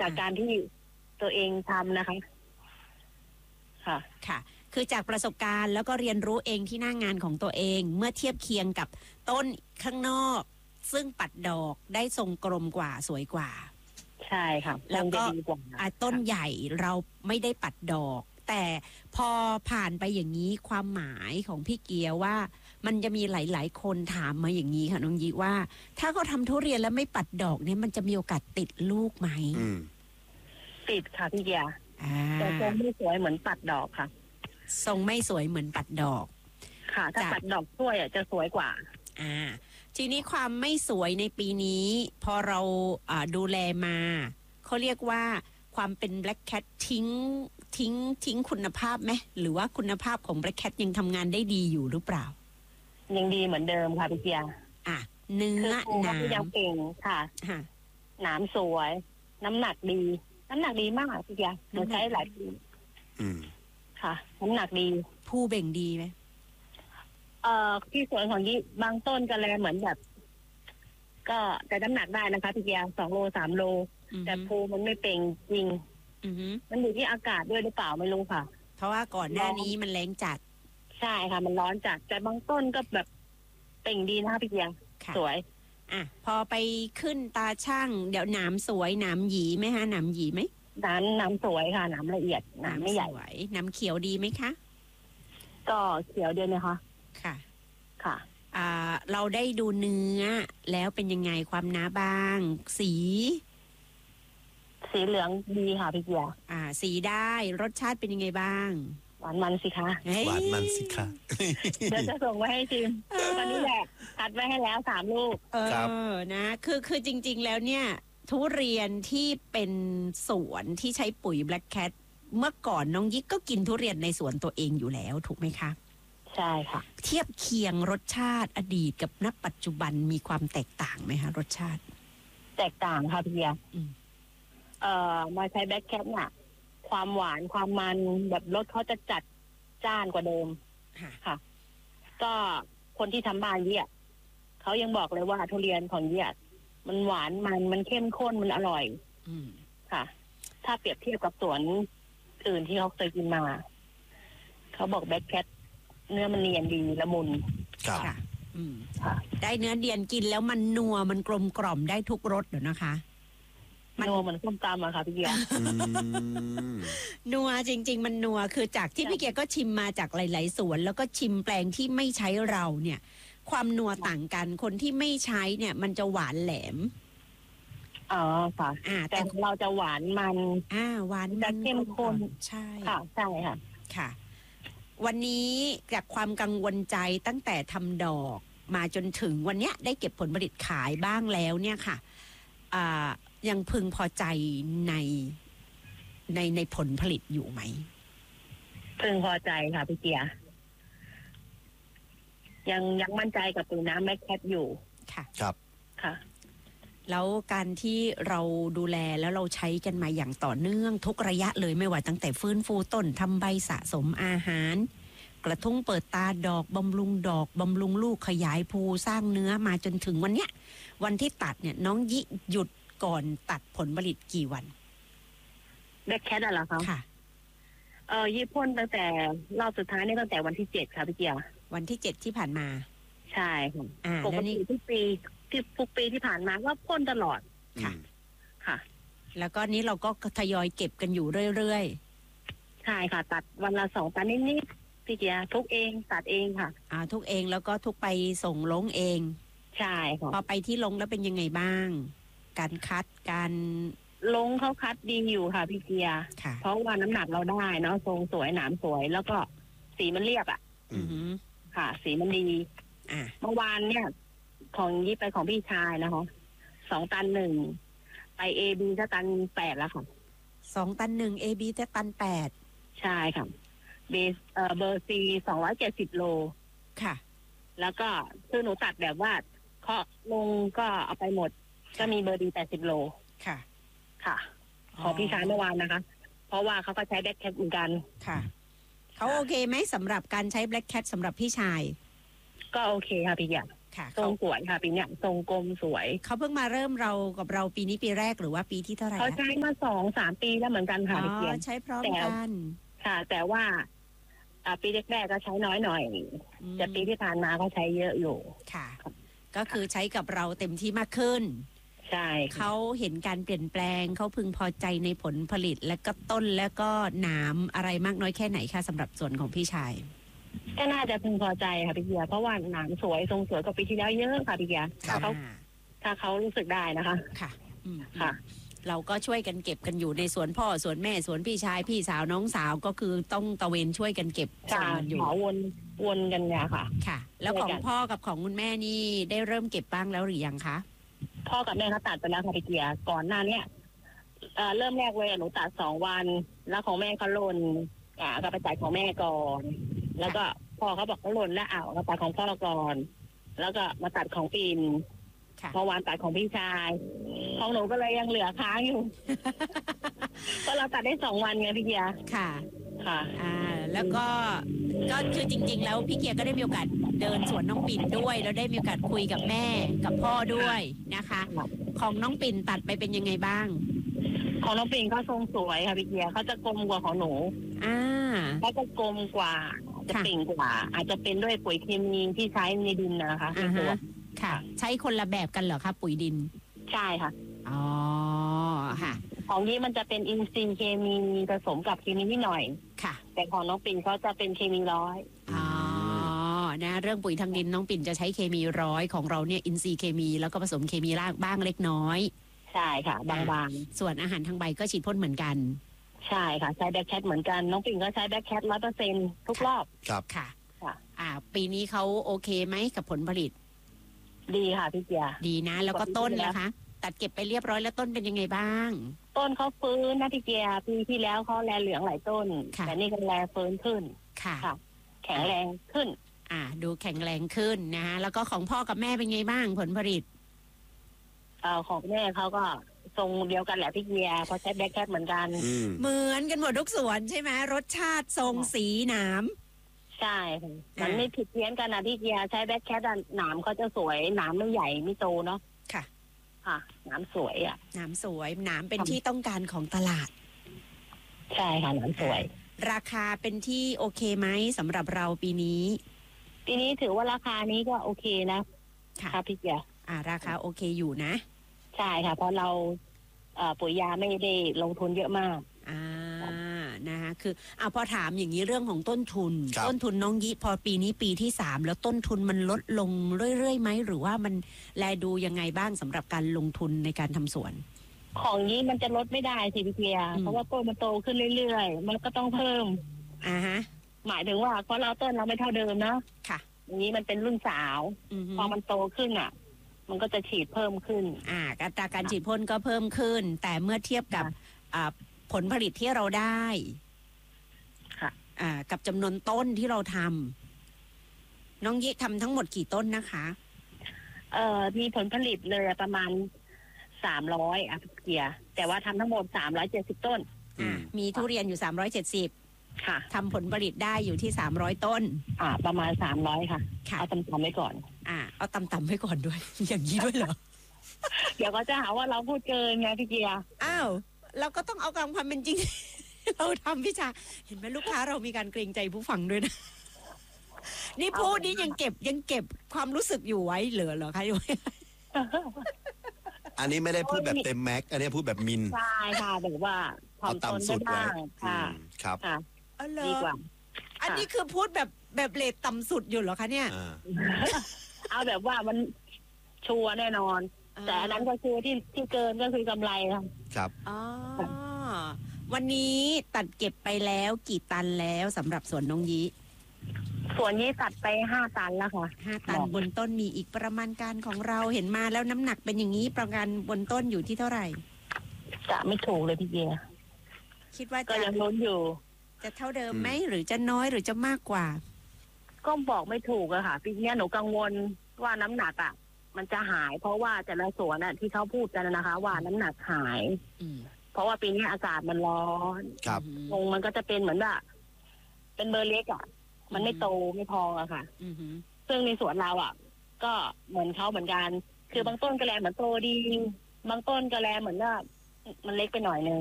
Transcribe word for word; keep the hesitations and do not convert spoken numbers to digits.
จากการที่ตัวเองทำนะคะค่ะค่ะคือจากประสบการณ์แล้วก็เรียนรู้เองที่หน้างานของตัวเองเมื่อเทียบเคียงกับต้นข้างนอกซึ่งปัดดอกได้ทรงกลมกว่าสวยกว่าใช่ค่ะแล้วก็ต้นใหญ่เราไม่ได้ปัดดอกแต่พอผ่านไปอย่างนี้ความหมายของพี่เกียวว่ามันจะมีหลายๆคนถามมาอย่างนี้ค่ะน้องยิว่าถ้าเขาทำทุเรียนแล้วไม่ปัดดอกเนี่ยมันจะมีโอกาสติดลูกไหมติดค่ะพี่เกียวแต่ทรงไม่สวยเหมือนปัดดอกค่ะทรงไม่สวยเหมือนปัดดอกค่ะถ้าปัดดอกช่วยอ่ะจะสวยกว่าอ่าทีนี้ความไม่สวยในปีนี้พอเราอ่าดูแลมาเขาเรียกว่าความเป็น Black Cat ทิ้งทิ้งทิ้งคุณภาพไหมหรือว่าคุณภาพของ Black Cat ยังทำงานได้ดีอยู่หรือเปล่ายังดีเหมือนเดิมค่ะพี่เกียร์อ่ะเนื้อหนามยังเก่งค่ะหนามสวยน้ำหนักดีน้ำหนักดีมากพี่เกียร์หนูใช้หลายปีค่ะน้ำหนักดีผู้เบ่งดีไหมเอ่อที่สวนของยี่บางต้นก็แลเหมือนแบบก็แต่น้ำหนักได้นะคะพี่เกียร์สองโลสามโลแต่ภูมันไม่เป่งจริงมันอยู่ที่อากาศด้วยหรือเปล่าไม่รู้ค่ะเพราะว่าก่อนหน้านี้มันแรงจัดใช่ค่ะมันร้อนจัดแต่บางต้นก็แบบเป่งดีนะคะพี่เกียร์สวยอ่ะพอไปขึ้นตาช่างเดี๋ยวหนามสวยหนามหยีไหมฮะหนามหยีไหมหนามหนามสวยค่ะหนามละเอียดหนามไม่ใหญ่หนามเขียวดีไหมคะก็เขียวเดียวนะคะค่ะค่ะอ่าเราได้ดูเนื้อแล้วเป็นยังไงความหนาบางสีสีเหลืองดีค่ะพี่เกียร์อ่าสีได้รสชาติเป็นยังไงบ้างหวานมันสิคะหวานมันสิคะเดี๋ยวจะส่งไว้ให้ชิมตอนนี้แหละคัดไว้ให้แล้วสามลูกเออนะคือคือจริงๆแล้วเนี่ยทุเรียนที่เป็นสวนที่ใช้ปุ๋ย Black Cat เมื่อก่อนน้องยิกก็กินทุเรียนในสวนตัวเองอยู่แล้วถูกไหมคะใช่ค่ะเทียบเคียงรสชาติอดีตกับณปัจจุบันมีความแตกต่างไหมคะรสชาติแตกต่างค่ะพี่เบียร์เอ่อมาใช้ Black Cat น่ะความหวานความมันแบบรสเขาจะจัดจ้านกว่าเดิมค่ะก็คนที่ทำบ้านเยี่ยเขายังบอกเลยว่าทุเรียนของเยี่ยมันหวานมันมันเข้มข้นมันอร่อยค่ะ ถ้าเปรียบเทียบกับสวนอื่นที่เขาเคยกินมาเขาบอก Black Cat เนื้อมันเนียนดีละมุนค่ะอืมได้เนื้อเดียนกินแล้วมันนัวมันกลมกล่อมได้ทุกรสเหรอนะคะมันนัวเหมือนส้มตำอะค่ะพี่เกียร์นัวจริงๆมันนัวคือจากที่พี่เกียร์ก็ชิมมาจากหลายๆสวนแล้วก็ชิมแปลงที่ไม่ใช้เราเนี่ยความนัวต่างกันคนที่ไม่ใช้เนี่ยมันจะหวานแหลมอ๋อค่ะอ่าแต่เราจะหวานมันอ่าหวานจะเข้มข้นใช่ค่ะใช่ค่ะค่ะวันนี้จากความกังวลใจตั้งแต่ทำดอกมาจนถึงวันเนี้ยได้เก็บผลผลิตขายบ้างแล้วเนี่ยค่ะอ่ายังพึงพอใจในในในผลผลิตอยู่ไหมพึงพอใจค่ะพี่เกียร์ยังยังมั่นใจกับปุ๋ยน้ำแม็กแคทอยู่ค่ะครับค่ะแล้วการที่เราดูแลแล้วเราใช้กันมาอย่างต่อเนื่องทุกระยะเลยไม่ว่าตั้งแต่ฟื้นฟูต้นทำใบสะสมอาหารกระทุ้งเปิดตาดอกบำรุงดอกบำรุงลูกขยายภูสร้างเนื้อมาจนถึงวันเนี้ยวันที่ตัดเนี่ยน้องยิหยุดก่อนตัดผลผลิตกี่วันแบ็คแคทอะเหรอคะค่ะเออยี่พ่นตั้งแต่รอบสุดท้ายนี่ตั้งแต่วันที่เจ็ดค่ะพี่เกียววันที่เจ็ดที่ผ่านมาใช่ค่ะปกติทุกปีที่ทุกปีที่ผ่านมาก็พ่นตลอดค่ะค่ะแล้วก็นี้เราก็ทยอยเก็บกันอยู่เรื่อยๆใช่ค่ะตัดวันละสองตันนิดๆพี่เกียทุกเองตัดเองค่ะอ่าทุกเองแล้วก็ทุกไปส่งลงเองใช่ค่ะพอไปที่ลงแล้วเป็นยังไงบ้างการคัดการลงเขาคัดดีอยู่ค่ะพี่เกียร์เพราะว่าน้ำหนักเราได้เนาะทรงสวยหนามสวยแล้วก็สีมันเรียบอ่ะค่ะสีมันดีอ่าเมื่อวานเนี่ยของยี่ไปของพี่ชายนะคะสองตันหนึ่งไปเอบีจะตันแปดแล้วค่ะสองตันหนึ่งเอบีจะตันแปดใช่ค่ะเบสเอ่อเบอร์ซีสองร้อยเจ็ดสิบโลค่ะแล้วก็คือหนูตัดแบบว่าเคาะลงก็เอาไปหมดก็มีเบอร์ดีแปดสิบโลค่ะค่ะขอพี่ชายเมื่อวานนะคะเพราะว่าเขาก็ใช้แบล็คแคทเหมือนกันค่ะเขาโอเคไหมสำหรับการใช้แบล็คแคทสำหรับพี่ชายก็โอเคค่ะพี่ใหญ่ค่ะทรงสวยค่ะปีเนี้ยทรงกลมสวยเขาเพิ่งมาเริ่มเรากับเราปีนี้ปีแรกหรือว่าปีที่เท่าไหร่เขาใช้มาสองสามปีแล้วเหมือนกันค่ะอ๋พี่เกียอรติใช้พร้อมแต่กันค่ะ แต่ว่าอ่าปีแรกๆก็ใช้น้อยหน่อยแต่ปีที่ผ่านมาเขาใช้เยอะอยู่ค่ะ ก็คือใช้กับเราเต็มที่มากขึ้นใช่เขาเห็นการเปลี่ยนแปลงเขาพึงพอใจในผลผลิตและก็ต้นแล้วก็หนามอะไรมากน้อยแค่ไหนคะสำหรับส่วนของพี่ชายก็น่าจะพึงพอใจค่ะพี่เกียร์เพราะว่าหนามสวยทรงสวยกว่าปีที่แล้วเยอะค่ะพี่เกียร์ถ้าเขาถ้าเขารู้สึกได้นะคะค่ะอืมค่ะเราก็ช่วยกันเก็บกันอยู่ในสวนพ่อสวนแม่สวนพี่ชายพี่สาวน้องสาวก็คือต้องตะเวนช่วยกันเก็บส่งกันอยู่หาวนวนกันเนี่ยค่ะค่ะ แล้วของพ่อกับของคุณแม่นี่ได้เริ่มเก็บบ้างแล้วหรือยังคะพ่อกับแม่เขาตัดไปแล้วค่ะพี่เกียร์ก่อนหน้าเนี้ยเอ่อเริ่มแรกเลยหนูตัดสองวันแล้วของแม่เขาหล่นอ่าก็ไปตัดของแม่ก่อนแล้วก็พ่อเขาบอกเขาหล่นแล้วอ้าวก็ตัดของพ่อก่อนแล้วก็มาตัดของปีนเมื่อวานตัดของพี่ชายของหนูก็เลยยังเหลือค้างอยู่ เพราะเราตัดได้สองวันไงพี่เกียร์ค่ะค่ะอ่าแล้วก็ก็คือจริงๆแล้วพี่เกียร์ก็ได้มีโอกาสเดินสวนน้องปิ่นด้วยแล้วได้มีโอกาสคุยกับแม่กับพ่อด้วยนะคะของน้องปิ่นตัดไปเป็นยังไงบ้างของน้องปิ่นเขาทรงสวยค่ะพี่เกียร์เขาจะกลมกว่าของหนูอ่าเขาจะกลมกว่าจะเปล่งกว่าอาจจะเป็นด้วยปุ๋ยเคมีที่ใช้ในดินนะคะในตัวค่ะใช้คนละแบบกันเหรอคะปุ๋ยดินใช่ค่ะอ๋อค่ะของนี้มันจะเป็นอินทรีย์เคมีผสมกับเคมีนิดหน่อยค่ะแต่ของน้องปิ่นเขาจะเป็นเคมีร้อยอ๋อนะเรื่องปุ๋ยทางดินน้องปิ่นจะใช้เคมีร้อยของเราเนี่ยอินทรีย์เคมีแล้วก็ผสมเคมีรากบ้างเล็กน้อยใช่ค่ะบางๆส่วนอาหารทางใบก็ฉีดพ่นเหมือนกันใช่ค่ะใช้แบ็คแคทเหมือนกันน้องปิ่นก็ใช้แบ็คแคทร้อยเปอร์เซ็นต์ทุกรอบครับค่ะอ่าปีนี้เขาโอเคไหมกับผลผลิตดีค่ะพี่เกียร์ดีนะแล้วก็ต้นนะคะตัดเก็บไปเรียบร้อยแล้วต้นเป็นยังไงบ้างต้นเขาฟื้นนะพี่เกียร์ปีที่แล้วเขาแลเหลืองหลายต้นแต่นี่ก็แลฟื้นขึ้นค่ะแข็งแรงขึ้นอ่าดูแข็งแรงขึ้นนะคะแล้วก็ของพ่อกับแม่เป็นไงบ้างผลผลิตเอ่อของแม่เขาก็ทรงเดียวกันแหละพี่เกียร์เพราะใช้แบ็คแคทเหมือนกันเหมือนกันหมดทุกสวนใช่ไหมรสชาติทรงสีหนามใช่มันไม่ผิดเพี้ยนกันนะพี่เกียร์ใช้แบ็คแคทหนามเขาจะสวยหนามไม่ใหญ่ไม่โตเนาะค่ะค่ะหนามสวยอ่ะหนามสวยหนามเป็นที่ต้องการของตลาดใช่ค่ะหนามสวยราคาเป็นที่โอเคไหมสำหรับเราปีนี้ปีนี้ถือว่าราคานี้ก็โอเคนะค่ะพี่เกียร์อ่าราคาโอเคอยู่นะใช่ค่ะเพราะเราปุ๋ยยาไม่ได้ลงทุนเยอะมากอ่านะคะคือเอาพอถามอย่างนี้เรื่องของต้นทุนต้นทุนน้องยิพอปีนี้ปีที่สามแล้วต้นทุนมันลดลงเรื่อยๆไหมหรือว่ามันแลดูยังไงบ้างสำหรับการลงทุนในการทำสวนของนี้มันจะลดไม่ได้สิพี่เกียร์เพราะว่าต้นมันโตขึ้นเรื่อยๆมันก็ต้องเพิ่มอ่าฮะหมายถึงว่าเพราะเราต้นเราไม่เท่าเดิมนะค่ะอย่างนี้มันเป็นรุ่นสาวพอมันโตขึ้นอ่ะมันก็จะฉีดเพิ่มขึ้นอ่าอัตราการฉีดพ่นก็เพิ่มขึ้นแต่เมื่อเทียบกับอ่าผลผลิตที่เราได้ค่ะอ่ากับจำนวนต้นที่เราทำน้องยิทำทั้งหมดกี่ต้นนะคะเอ่อมีผลผลิตเลยประมาณสามร้อยอ่ะเกียร์แต่ว่าทำทั้งหมดสามร้อยเจ็ดสิบต้นอ่ามีทุเรียนอยู่สามร้อยเจ็ดสิบค่ะทำผลผลิตได้อยู่ที่สามร้อยต้นอ่าประมาณสามร้อยค่ะเอาต่ำๆไว้ก่อนอ่าเอาต่ำๆไว้ก่อนด้วย อย่างนี้ด้วยเหรอเดี๋ยวก็จะหาว่าเราพูดเกินไงพี่เกียร์อ้าวเราก็ต้องเอาตามความเป็นจริง เราทำพี่ชาเห็นไหมลูกค้าเรามีการเกรงใจผู้ฟังด้วยนะนี่พูดนี่ยังเก็บยังเก็บความรู้สึกอยู่ไว้เหลือเหรอคะอยู่อันนี้ไม่ได้พูดแบบเต็มแม็กอันนี้พูดแบบมินใช่ค่ะแบบว่าเอาต่ำสุดไว้ค่ะครับดีกว่าอันนี้คือพูดแบบแบบเรทต่ำสุดอยู่เหรอคะเนี่ยเอาแบบว่ามันชัวร์แน่นอนแต่อันนั้นก็คือที่ที่เกินก็คือกำไรครับอ๋อวันนี้ตัดเก็บไปแล้วกี่ตันแล้วสำหรับสวนน้องยีสวนนี้ตัดไปห้าตันแล้วค่ะห้าตันบนต้นมีอีกประมาณการของเราเห็นมาแล้วน้ำหนักเป็นอย่างนี้ประมาณบนต้นอยู่ที่เท่าไหร่จะไม่ถูกเลยพี่เกียร์คิดว่าก็ยังลุ้นอยู่จะเท่าเดิมไหมหรือจะน้อยหรือจะมากกว่าก็บอกไม่ถูกอะค่ะปีนี้หนูกังวลว่าน้ำหนักอะมันจะหายเพราะว่าแต่ละสวนอะที่เขาพูดกันนะคะว่าน้ำหนักหายเพราะว่าปีนี้อากาศมันร้อนคงมันก็จะเป็นเหมือนแบบเป็นเบอร์เล็กอะมันไม่โตไม่พออะค่ะซึ่งในสวนเราอะก็เหมือนเขาเหมือนกัน คือบางต้นก็แลเหมือนโตดี บางต้นก็แลเหมือนว่ามันเล็กไปหน่อยนึง